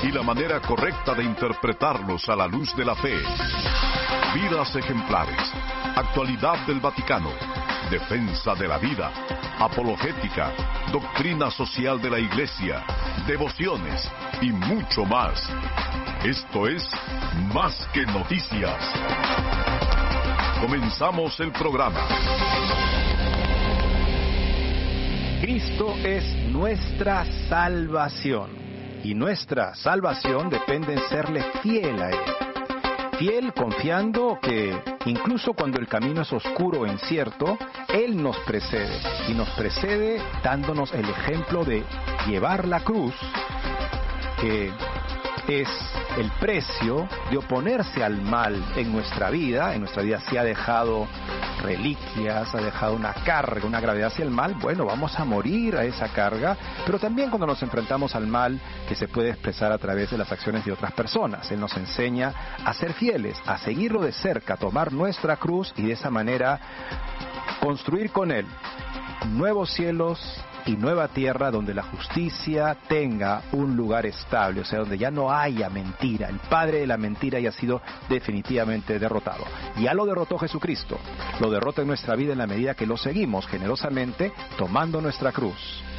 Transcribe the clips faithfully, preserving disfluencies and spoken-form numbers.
y la manera correcta de interpretarlos a la luz de la fe. Vidas ejemplares, actualidad del Vaticano, defensa de la vida, apologética, doctrina social de la Iglesia, devociones y mucho más. Esto es Más que Noticias. Comenzamos el programa. Cristo es nuestra salvación y nuestra salvación depende en serle fiel a Él. Fiel confiando que incluso cuando el camino es oscuro o incierto, Él nos precede y nos precede dándonos el ejemplo de llevar la cruz, que es el precio de oponerse al mal en nuestra vida. En nuestra vida se ha dejado reliquias, ha dejado una carga, una gravedad hacia el mal. Bueno, vamos a morir a esa carga, pero también cuando nos enfrentamos al mal que se puede expresar a través de las acciones de otras personas. Él nos enseña a ser fieles, a seguirlo de cerca, a tomar nuestra cruz y de esa manera construir con Él nuevos cielos y nueva tierra donde la justicia tenga un lugar estable, o sea, donde ya no haya mentira, el padre de la mentira haya sido definitivamente derrotado. Ya lo derrotó Jesucristo, lo derrota en nuestra vida en la medida que lo seguimos generosamente tomando nuestra cruz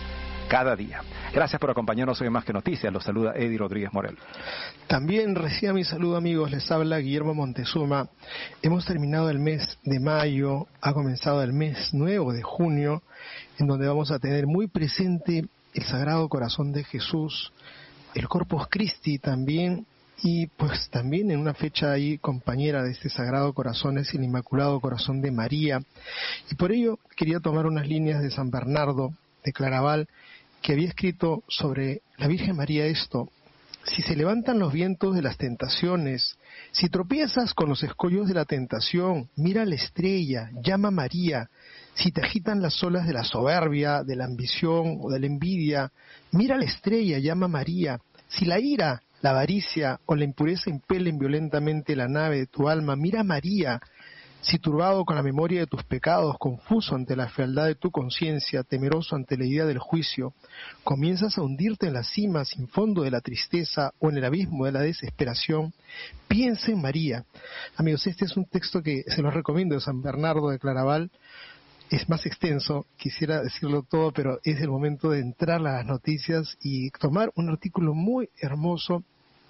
cada día. Gracias por acompañarnos hoy en Más que Noticias. Los saluda Eddie Rodríguez Morel. También reciba mi saludo, amigos. Les habla Guillermo Montezuma. Hemos terminado el mes de mayo, ha comenzado el mes nuevo de junio, en donde vamos a tener muy presente el Sagrado Corazón de Jesús, el Corpus Christi también, y pues también en una fecha ahí compañera de este Sagrado Corazón es el Inmaculado Corazón de María. Y por ello quería tomar unas líneas de San Bernardo de Claraval, que había escrito sobre la Virgen María esto: si se levantan los vientos de las tentaciones, si tropiezas con los escollos de la tentación, mira la estrella, llama a María. Si te agitan las olas de la soberbia, de la ambición o de la envidia, mira la estrella, llama a María. Si la ira, la avaricia o la impureza impelen violentamente la nave de tu alma, mira a María. Si turbado con la memoria de tus pecados, confuso ante la fealdad de tu conciencia, temeroso ante la idea del juicio, comienzas a hundirte en la cima sin fondo de la tristeza o en el abismo de la desesperación, piensa en María. Amigos, este es un texto que se los recomiendo de San Bernardo de Claraval. Es más extenso, quisiera decirlo todo, pero es el momento de entrar a las noticias y tomar un artículo muy hermoso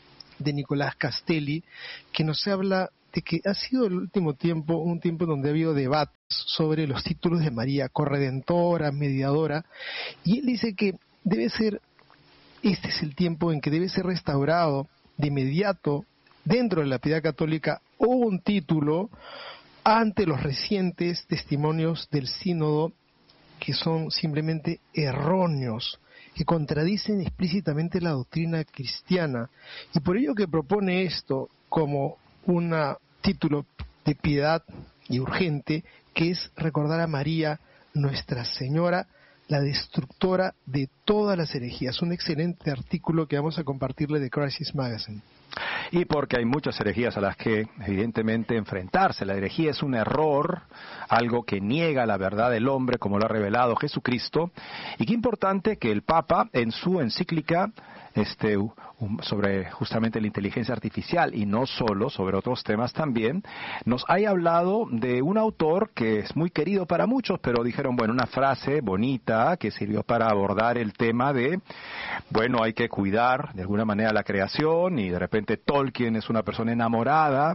de Nicolás Castelli, que nos habla de que ha sido el último tiempo un tiempo donde ha habido debates sobre los títulos de María, corredentora, mediadora, y él dice que debe ser, este es el tiempo en que debe ser restaurado de inmediato dentro de la piedad católica un título ante los recientes testimonios del sínodo que son simplemente erróneos, que contradicen explícitamente la doctrina cristiana, y por ello que propone esto como un título de piedad y urgente, que es recordar a María, Nuestra Señora, la destructora de todas las herejías. Un excelente artículo que vamos a compartirle de Crisis Magazine. Y porque hay muchas herejías a las que evidentemente enfrentarse. La herejía es un error, algo que niega la verdad del hombre como lo ha revelado Jesucristo. Y qué importante que el Papa en su encíclica este, um, sobre justamente la inteligencia artificial y no solo, sobre otros temas también, nos haya hablado de un autor que es muy querido para muchos, pero dijeron, bueno, una frase bonita que sirvió para abordar el tema de, bueno, hay que cuidar de alguna manera la creación, y de repente Tolkien es una persona enamorada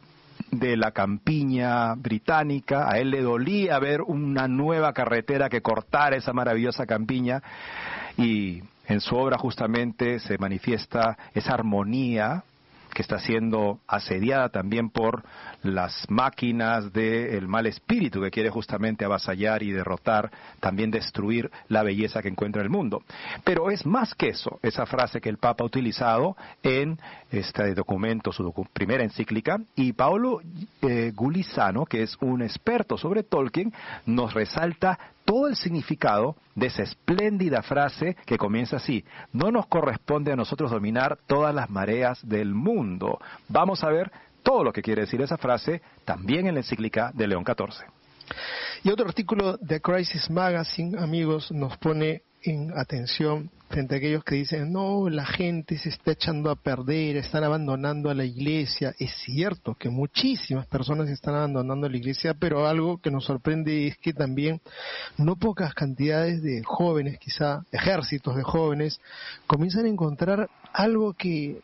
de la campiña británica, a él le dolía ver una nueva carretera que cortara esa maravillosa campiña, y en su obra justamente se manifiesta esa armonía que está siendo asediada también por las máquinas del mal espíritu que quiere justamente avasallar y derrotar, también destruir la belleza que encuentra el mundo. Pero es más que eso, esa frase que el Papa ha utilizado en este documento, su docu- primera encíclica, y Paolo eh, Gulisano, que es un experto sobre Tolkien, nos resalta todo el significado de esa espléndida frase que comienza así: no nos corresponde a nosotros dominar todas las mareas del mundo. Vamos a ver todo lo que quiere decir esa frase también en la encíclica de León catorce. Y otro artículo de Crisis Magazine, amigos, nos pone en atención frente a aquellos que dicen, no, la gente se está echando a perder, están abandonando a la iglesia. Es cierto que muchísimas personas están abandonando la iglesia, pero algo que nos sorprende es que también no pocas cantidades de jóvenes, quizá ejércitos de jóvenes, comienzan a encontrar algo que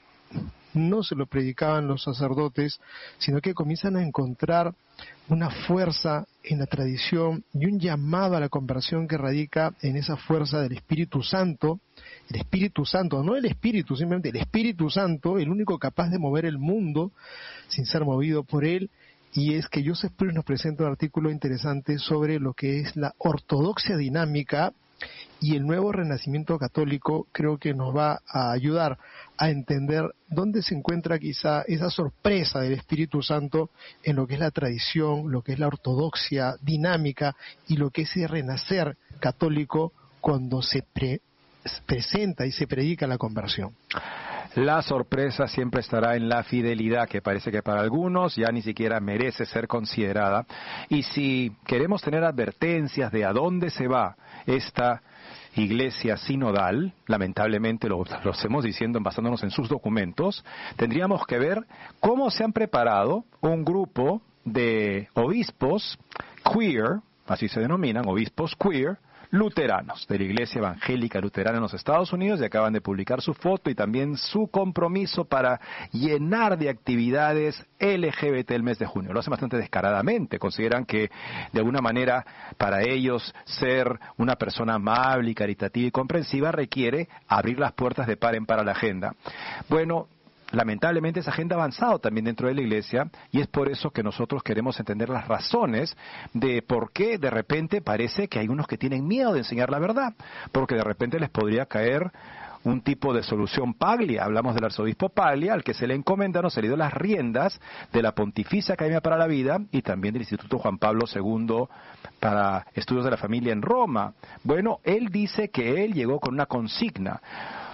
no se lo predicaban los sacerdotes, sino que comienzan a encontrar una fuerza en la tradición y un llamado a la conversión que radica en esa fuerza del Espíritu Santo. El Espíritu Santo, no el Espíritu, simplemente el Espíritu Santo, el único capaz de mover el mundo sin ser movido por él. Y es que Joseph Prince nos presenta un artículo interesante sobre lo que es la ortodoxia dinámica, y el nuevo renacimiento católico creo que nos va a ayudar a entender dónde se encuentra quizá esa sorpresa del Espíritu Santo en lo que es la tradición, lo que es la ortodoxia dinámica y lo que es el renacer católico cuando se pre- presenta y se predica la conversión. La sorpresa siempre estará en la fidelidad, que parece que para algunos ya ni siquiera merece ser considerada. Y si queremos tener advertencias de a dónde se va esta iglesia sinodal, lamentablemente lo, lo estamos diciendo basándonos en sus documentos, tendríamos que ver cómo se han preparado un grupo de obispos queer, así se denominan, obispos queer, luteranos, de la Iglesia Evangélica Luterana en los Estados Unidos, y acaban de publicar su foto y también su compromiso para llenar de actividades L G B T el mes de junio. Lo hacen bastante descaradamente, consideran que de alguna manera para ellos ser una persona amable y caritativa y comprensiva requiere abrir las puertas de par en par a la agenda. Bueno, lamentablemente esa agenda ha avanzado también dentro de la iglesia, y es por eso que nosotros queremos entender las razones de por qué de repente parece que hay unos que tienen miedo de enseñar la verdad, porque de repente les podría caer un tipo de solución Paglia. Hablamos del arzobispo Paglia, al que se le encomendaron, se le dio las riendas de la Pontificia Academia para la Vida y también del Instituto Juan Pablo segundo para Estudios de la Familia en Roma. Bueno, él dice que él llegó con una consigna,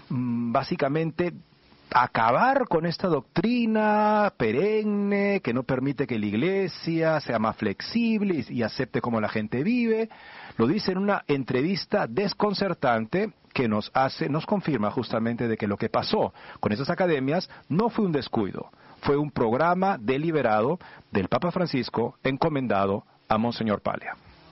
básicamente acabar con esta doctrina perenne que no permite que la iglesia sea más flexible y, y acepte cómo la gente vive. Lo dice en una entrevista desconcertante que nos hace, nos confirma justamente de que lo que pasó con esas academias no fue un descuido, fue un programa deliberado del Papa Francisco encomendado a Monseñor Paglia.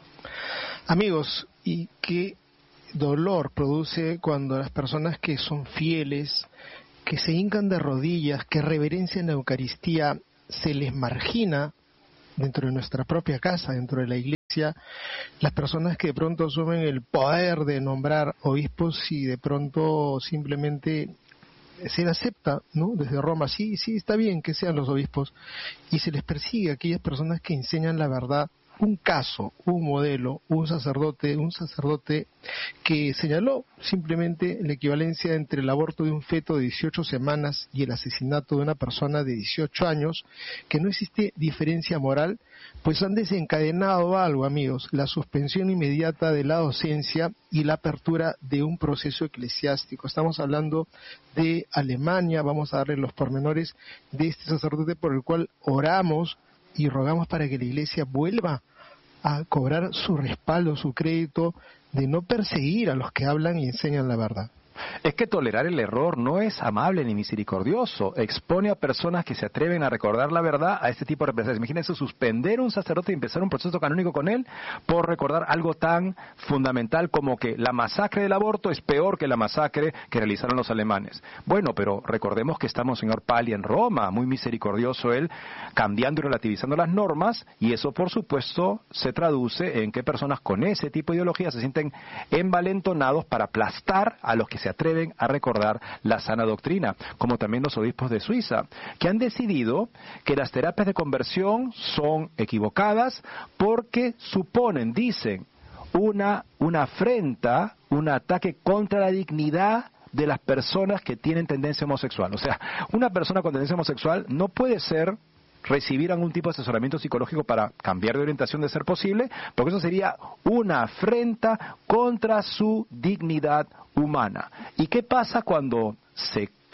Amigos, y qué dolor produce cuando las personas que son fieles, que se hincan de rodillas, que reverencian la Eucaristía, se les margina dentro de nuestra propia casa, dentro de la iglesia, las personas que de pronto asumen el poder de nombrar obispos y de pronto simplemente se les acepta, ¿no? Desde Roma, sí, sí, está bien que sean los obispos, y se les persigue a aquellas personas que enseñan la verdad. Un caso, un modelo, un sacerdote, un sacerdote que señaló simplemente la equivalencia entre el aborto de un feto de dieciocho semanas y el asesinato de una persona de dieciocho años, que no existe diferencia moral, pues han desencadenado algo, amigos, la suspensión inmediata de la docencia y la apertura de un proceso eclesiástico. Estamos hablando de Alemania, vamos a darle los pormenores de este sacerdote por el cual oramos y rogamos para que la iglesia vuelva a cobrar su respaldo, su crédito de no perseguir a los que hablan y enseñan la verdad. Es que tolerar el error no es amable ni misericordioso. Expone a personas que se atreven a recordar la verdad a este tipo de representaciones. Imagínense suspender a un sacerdote y empezar un proceso canónico con él por recordar algo tan fundamental como que la masacre del aborto es peor que la masacre que realizaron los alemanes. Bueno, pero recordemos que estamos señor Paglia en Roma, muy misericordioso él, cambiando y relativizando las normas, y eso por supuesto se traduce en que personas con ese tipo de ideología se sienten envalentonados para aplastar a los que se se atreven a recordar la sana doctrina, como también los obispos de Suiza, que han decidido que las terapias de conversión son equivocadas porque suponen, dicen, una, una afrenta, un ataque contra la dignidad de las personas que tienen tendencia homosexual. O sea, una persona con tendencia homosexual no puede ser recibir algún tipo de asesoramiento psicológico para cambiar de orientación de ser posible, porque eso sería una afrenta contra su dignidad humana. ¿Y qué pasa cuando se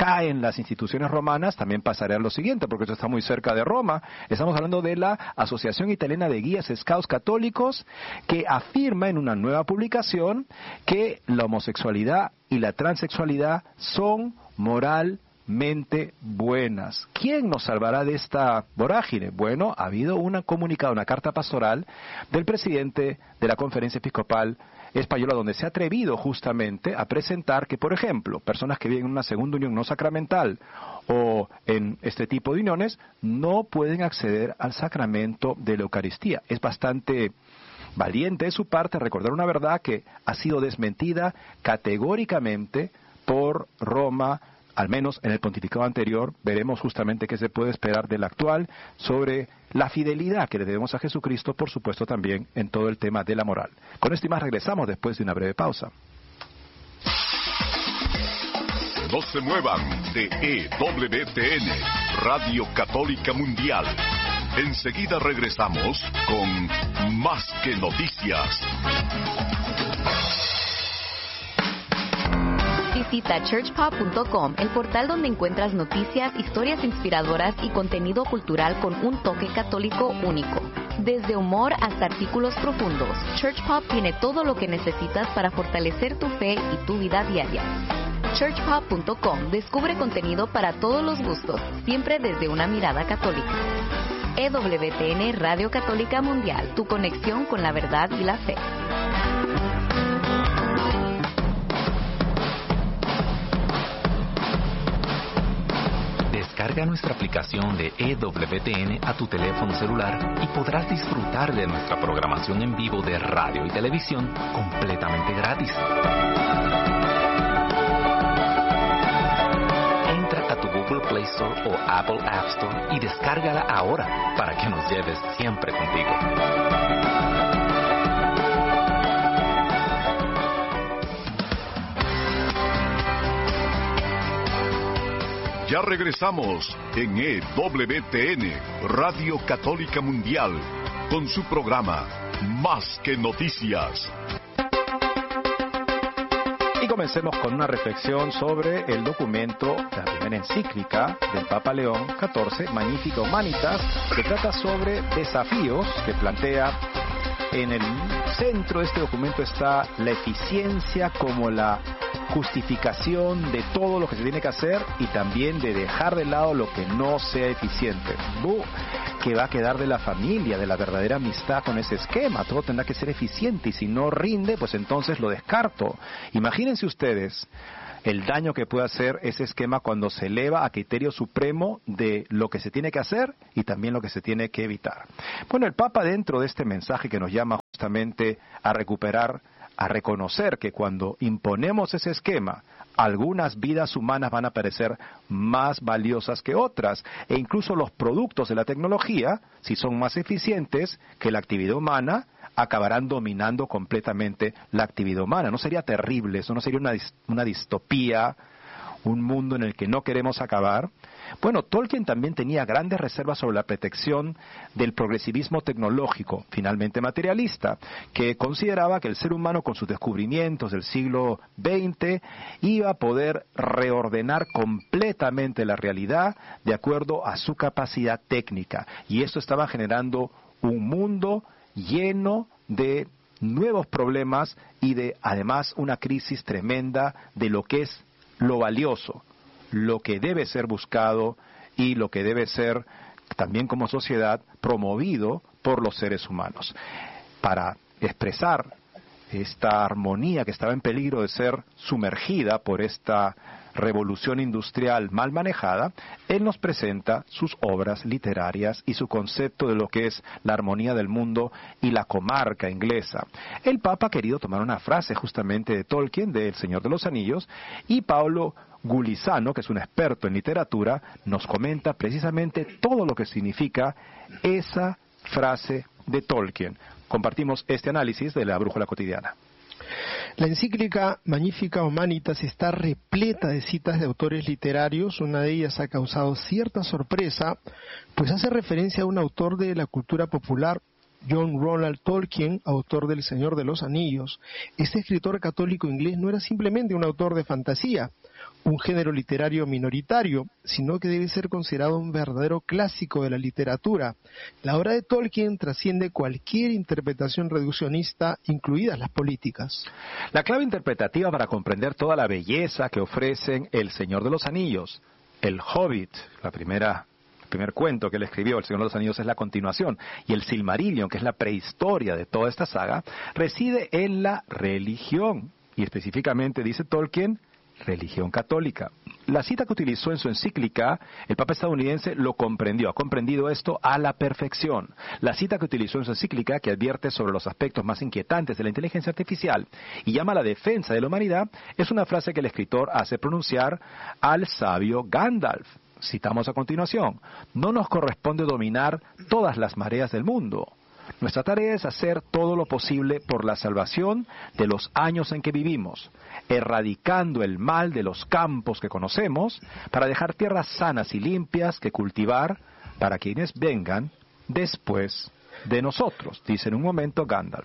caen las instituciones romanas, también pasaría lo siguiente, porque esto está muy cerca de Roma. Estamos hablando de la Asociación Italiana de Guías Scouts Católicos, que afirma en una nueva publicación que la homosexualidad y la transexualidad son moralmente buenas. ¿Quién nos salvará de esta vorágine? Bueno, ha habido una comunicado, una carta pastoral del presidente de la Conferencia Episcopal Española, donde se ha atrevido justamente a presentar que, por ejemplo, personas que viven en una segunda unión no sacramental o en este tipo de uniones no pueden acceder al sacramento de la Eucaristía. Es bastante valiente de su parte recordar una verdad que ha sido desmentida categóricamente por Roma, al menos en el pontificado anterior. Veremos justamente qué se puede esperar del actual sobre la fidelidad que le debemos a Jesucristo, por supuesto también en todo el tema de la moral. Con esto y más regresamos después de una breve pausa. No se muevan de E W T N, Radio Católica Mundial. Enseguida regresamos con Más que Noticias. Visita church pop punto com, el portal donde encuentras noticias, historias inspiradoras y contenido cultural con un toque católico único. Desde humor hasta artículos profundos, Church Pop tiene todo lo que necesitas para fortalecer tu fe y tu vida diaria. church pop punto com descubre contenido para todos los gustos, siempre desde una mirada católica. E W T N Radio Católica Mundial, tu conexión con la verdad y la fe. Descarga nuestra aplicación de E W T N a tu teléfono celular y podrás disfrutar de nuestra programación en vivo de radio y televisión completamente gratis. Entra a tu Google Play Store o Apple App Store y descárgala ahora para que nos lleves siempre contigo. Ya regresamos en E W T N, Radio Católica Mundial, con su programa Más que Noticias. Y comencemos con una reflexión sobre el documento, la primera encíclica del Papa León catorce, Magnificat Humanitas, que trata sobre desafíos que plantea. En el centro de este documento está la eficiencia como la justificación de todo lo que se tiene que hacer y también de dejar de lado lo que no sea eficiente. ¡Buh! ¿Qué va a quedar de la familia, de la verdadera amistad con ese esquema? Todo tendrá que ser eficiente y si no rinde, pues entonces lo descarto. Imagínense ustedes el daño que puede hacer ese esquema cuando se eleva a criterio supremo de lo que se tiene que hacer y también lo que se tiene que evitar. Bueno, el Papa, dentro de este mensaje que nos llama justamente a recuperar, a reconocer que cuando imponemos ese esquema, algunas vidas humanas van a parecer más valiosas que otras, e incluso los productos de la tecnología, si son más eficientes que la actividad humana, acabarán dominando completamente la actividad humana. ¿No sería terrible eso? ¿No sería una, una distopía, un mundo en el que no queremos acabar? Bueno, Tolkien también tenía grandes reservas sobre la protección del progresivismo tecnológico, finalmente materialista, que consideraba que el ser humano con sus descubrimientos del siglo veinte iba a poder reordenar completamente la realidad de acuerdo a su capacidad técnica. Y esto estaba generando un mundo lleno de nuevos problemas y de, además, una crisis tremenda de lo que es lo valioso, lo que debe ser buscado y lo que debe ser también como sociedad promovido por los seres humanos. Para expresar esta armonía que estaba en peligro de ser sumergida por esta revolución industrial mal manejada, él nos presenta sus obras literarias y su concepto de lo que es la armonía del mundo y la comarca inglesa. El Papa ha querido tomar una frase justamente de Tolkien, de El Señor de los Anillos, y Paolo Gulizano, que es un experto en literatura, nos comenta precisamente todo lo que significa esa frase de Tolkien. Compartimos este análisis de la Brújula Cotidiana. La encíclica Magnificat Humanitas está repleta de citas de autores literarios. Una de ellas ha causado cierta sorpresa, pues hace referencia a un autor de la cultura popular, John Ronald Tolkien, autor del Señor de los Anillos. Este escritor católico inglés no era simplemente un autor de fantasía. un género literario minoritario, sino que debe ser considerado un verdadero clásico de la literatura. La obra de Tolkien trasciende cualquier interpretación reduccionista, incluidas las políticas. La clave interpretativa para comprender toda la belleza que ofrecen El Señor de los Anillos, El Hobbit, la primera el primer cuento que él escribió, El Señor de los Anillos, es la continuación, y el Silmarillion, que es la prehistoria de toda esta saga, reside en la religión, y específicamente, dice Tolkien, religión católica. La cita que utilizó en su encíclica, el Papa estadounidense lo comprendió, ha comprendido esto a la perfección. La cita que utilizó en su encíclica, que advierte sobre los aspectos más inquietantes de la inteligencia artificial y llama a la defensa de la humanidad, es una frase que el escritor hace pronunciar al sabio Gandalf. Citamos a continuación: no nos corresponde dominar todas las mareas del mundo. Nuestra tarea es hacer todo lo posible por la salvación de los años en que vivimos, erradicando el mal de los campos que conocemos, para dejar tierras sanas y limpias que cultivar para quienes vengan después de nosotros, dice en un momento Gandalf.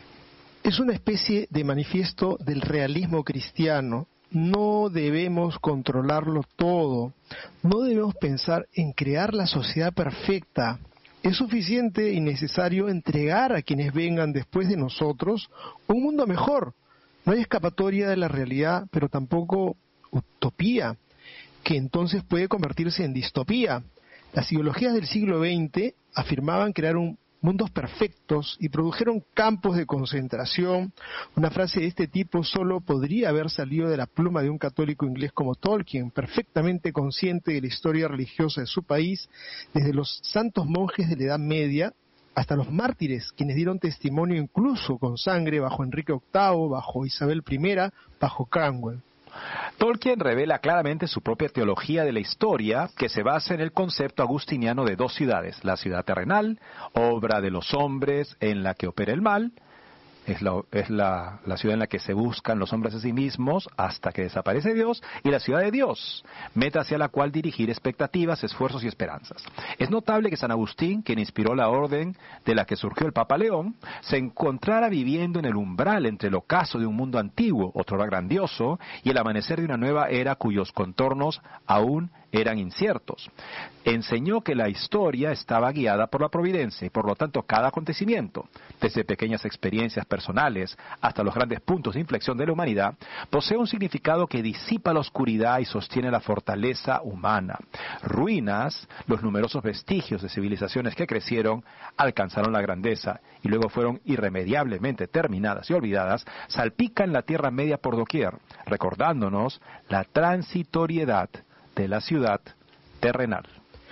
Es una especie de manifiesto del realismo cristiano. No debemos controlarlo todo, no debemos pensar en crear la sociedad perfecta. Es suficiente y necesario entregar a quienes vengan después de nosotros un mundo mejor. No hay escapatoria de la realidad, pero tampoco utopía, que entonces puede convertirse en distopía. Las ideologías del siglo veinte afirmaban crear un mundos perfectos y produjeron campos de concentración. Una frase de este tipo solo podría haber salido de la pluma de un católico inglés como Tolkien, perfectamente consciente de la historia religiosa de su país, desde los santos monjes de la Edad Media hasta los mártires, quienes dieron testimonio incluso con sangre bajo Enrique octavo, bajo Isabel primera, bajo Cromwell. Tolkien revela claramente su propia teología de la historia, que se basa en el concepto agustiniano de dos ciudades: la ciudad terrenal, obra de los hombres en la que opera el mal, es, la, es la, la ciudad en la que se buscan los hombres a sí mismos hasta que desaparece Dios, y la ciudad de Dios, meta hacia la cual dirigir expectativas, esfuerzos y esperanzas. Es notable que San Agustín, quien inspiró la orden de la que surgió el Papa León, se encontrara viviendo en el umbral entre el ocaso de un mundo antiguo, otrora grandioso, y el amanecer de una nueva era cuyos contornos aún eran inciertos. Enseñó que la historia estaba guiada por la providencia y por lo tanto cada acontecimiento, desde pequeñas experiencias personales hasta los grandes puntos de inflexión de la humanidad, posee un significado que disipa la oscuridad y sostiene la fortaleza humana. Ruinas, los numerosos vestigios de civilizaciones que crecieron, alcanzaron la grandeza y luego fueron irremediablemente terminadas y olvidadas, salpican la Tierra Media por doquier, recordándonos la transitoriedad de la ciudad terrenal.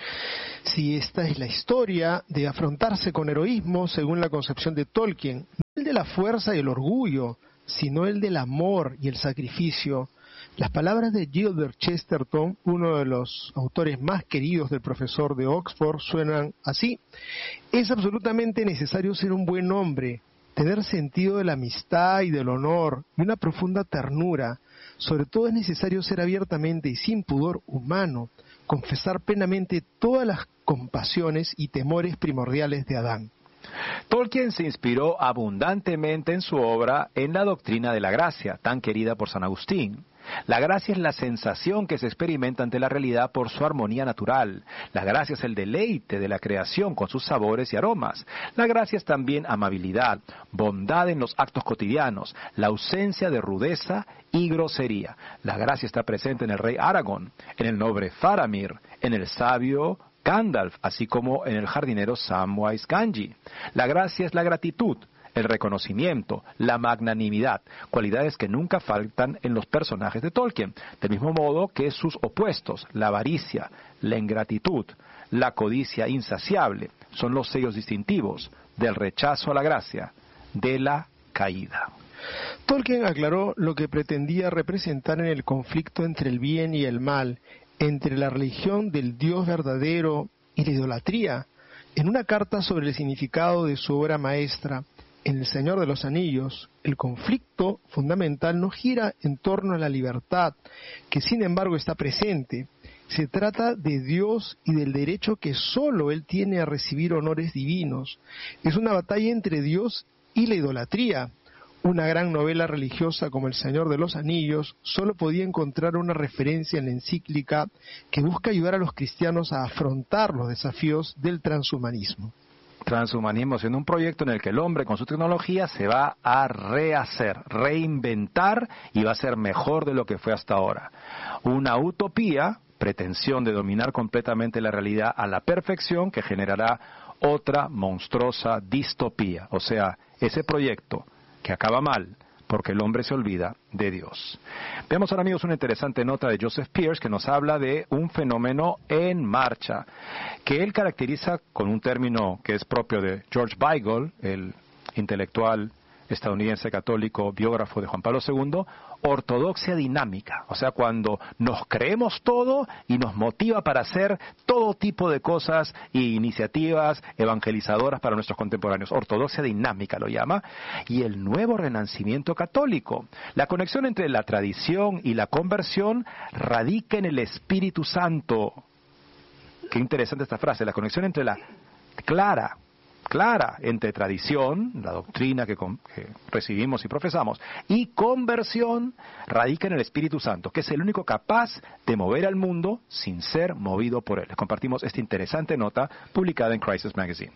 Si esta es la historia de afrontarse con heroísmo según la concepción de Tolkien, no el de la fuerza y el orgullo, sino el del amor y el sacrificio. Las palabras de Gilbert Chesterton, uno de los autores más queridos del profesor de Oxford, suenan así: es absolutamente necesario ser un buen hombre, tener sentido de la amistad y del honor y una profunda ternura. Sobre todo es necesario ser abiertamente y sin pudor humano, confesar plenamente todas las compasiones y temores primordiales de Adán. Tolkien se inspiró abundantemente en su obra en la doctrina de la gracia, tan querida por San Agustín. La gracia es la sensación que se experimenta ante la realidad por su armonía natural. La gracia es el deleite de la creación con sus sabores y aromas. La gracia es también amabilidad, bondad en los actos cotidianos, la ausencia de rudeza y grosería. La gracia está presente en el rey Aragorn, en el noble Faramir, en el sabio Gandalf, así como en el jardinero Samwise Gamgee. La gracia es la gratitud, el reconocimiento, la magnanimidad, cualidades que nunca faltan en los personajes de Tolkien, del mismo modo que sus opuestos, la avaricia, la ingratitud, la codicia insaciable, son los sellos distintivos del rechazo a la gracia, de la caída. Tolkien aclaró lo que pretendía representar en el conflicto entre el bien y el mal, entre la religión del Dios verdadero y la idolatría, en una carta sobre el significado de su obra maestra. En El Señor de los Anillos, el conflicto fundamental no gira en torno a la libertad, que sin embargo está presente. Se trata de Dios y del derecho que sólo Él tiene a recibir honores divinos. Es una batalla entre Dios y la idolatría, una gran novela religiosa como El Señor de los Anillos solo podía encontrar una referencia en la encíclica que busca ayudar a los cristianos a afrontar los desafíos del transhumanismo. Transhumanismo siendo un proyecto en el que el hombre con su tecnología se va a rehacer, reinventar y va a ser mejor de lo que fue hasta ahora. Una utopía, pretensión de dominar completamente la realidad a la perfección que generará otra monstruosa distopía, o sea, ese proyecto que acaba mal porque el hombre se olvida de Dios. Veamos ahora, amigos, una interesante nota de Joseph Pearce que nos habla de un fenómeno en marcha, que él caracteriza con un término que es propio de George Weigel, el intelectual estadounidense católico, biógrafo de Juan Pablo segundo, ortodoxia dinámica, o sea, cuando nos creemos todo y nos motiva para hacer todo tipo de cosas e iniciativas evangelizadoras para nuestros contemporáneos. Ortodoxia dinámica lo llama, y el nuevo renacimiento católico. La conexión entre la tradición y la conversión radica en el Espíritu Santo. Qué interesante esta frase, la conexión entre la clara clara entre tradición, la doctrina que, que recibimos y profesamos, y conversión radica en el Espíritu Santo, que es el único capaz de mover al mundo sin ser movido por él. Les compartimos esta interesante nota publicada en Crisis Magazine.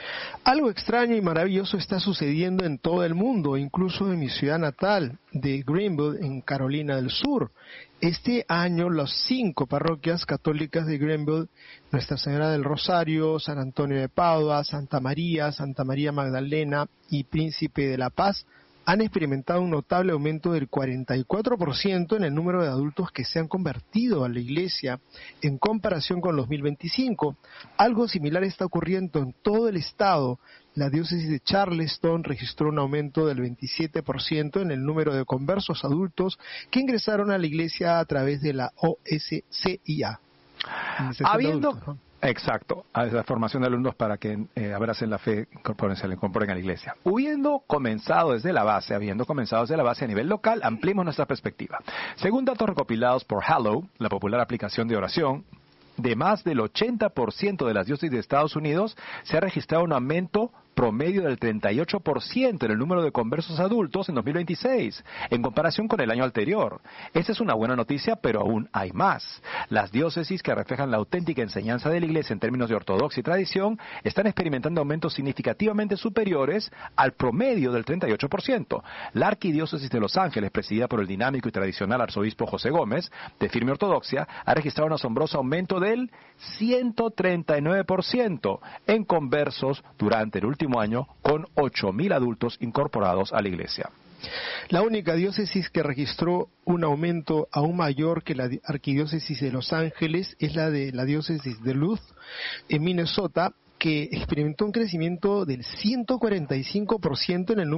Algo extraño y maravilloso está sucediendo en todo el mundo, incluso en mi ciudad natal de Greenville, en Carolina del Sur. Este año, las cinco parroquias católicas de Greenville, Nuestra Señora del Rosario, San Antonio de Padua, Santa María, Santa María Magdalena y Príncipe de la Paz, han experimentado un notable aumento del cuarenta y cuatro por ciento en el número de adultos que se han convertido a la iglesia en comparación con dos mil veinticinco. Algo similar está ocurriendo en todo el estado. La diócesis de Charleston registró un aumento del veintisiete por ciento en el número de conversos adultos que ingresaron a la iglesia a través de la O S C I A. Habiendo... Adultos, ¿no? Exacto, a esa formación de alumnos para que eh, abracen la fe, incorporen, se le incorporen a la iglesia. Habiendo comenzado desde la base, habiendo comenzado desde la base a nivel local, ampliemos nuestra perspectiva. Según datos recopilados por Hallow, la popular aplicación de oración, de más del ochenta por ciento de las diócesis de Estados Unidos se ha registrado un aumento promedio del treinta y ocho por ciento en el número de conversos adultos en dos mil veintiséis, en comparación con el año anterior. Esta es una buena noticia, pero aún hay más. Las diócesis que reflejan la auténtica enseñanza de la Iglesia en términos de ortodoxia y tradición están experimentando aumentos significativamente superiores al promedio del treinta y ocho por ciento. La Arquidiócesis de Los Ángeles, presidida por el dinámico y tradicional arzobispo José Gómez, de firme ortodoxia, ha registrado un asombroso aumento del ciento treinta y nueve por ciento en conversos durante el último año, con ocho mil adultos incorporados a la iglesia. La única diócesis que registró un aumento aún mayor que la Arquidiócesis de Los Ángeles es la de la diócesis de Duluth, en Minnesota, que experimentó un crecimiento del ciento cuarenta y cinco por ciento en el número